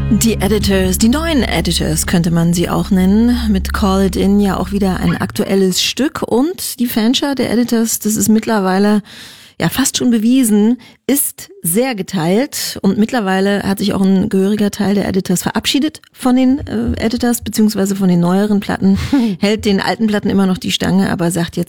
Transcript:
Die Editors, die neuen Editors könnte man sie auch nennen, mit Call It In ja auch wieder ein aktuelles Stück und die Fanschar der Editors, das ist mittlerweile ja fast schon bewiesen, ist sehr geteilt und mittlerweile hat sich auch ein gehöriger Teil der Editors verabschiedet von den Editors beziehungsweise von den neueren Platten, hält den alten Platten immer noch die Stange, aber sagt jetzt